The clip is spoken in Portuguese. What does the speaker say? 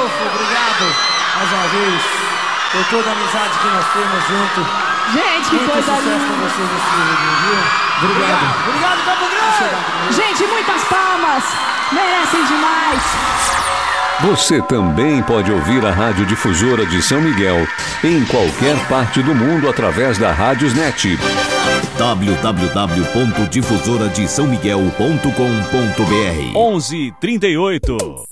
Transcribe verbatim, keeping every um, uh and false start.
Rodolfo, obrigado mais uma vez por toda a amizade que nós temos junto. Gente, que Muito coisa sucesso linda. pra vocês nesse vídeo, viu? Obrigado. Obrigado, Campo Grande. Gente, muitas palmas. Merecem demais. Você também pode ouvir a Rádio Difusora de São Miguel em qualquer parte do mundo através da Radiosnet. w w w ponto difusora de são miguel ponto com ponto b r onze trinta e oito